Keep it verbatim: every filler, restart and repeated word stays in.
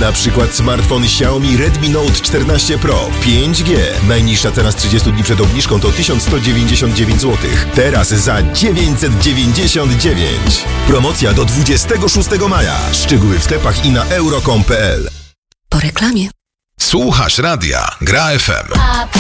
Na przykład smartfon Xiaomi Redmi Note czternaście Pro pięć G. Najniższa cena z trzydziestu dni przed obniżką to tysiąc sto dziewięćdziesiąt dziewięć złotych. Teraz za dziewięćset dziewięćdziesiąt dziewięć. Promocja do dwudziestego szóstego maja. Szczegóły w sklepach i na euro kropka com kropka p l. Po reklamie. Słuchasz radia Gra F M.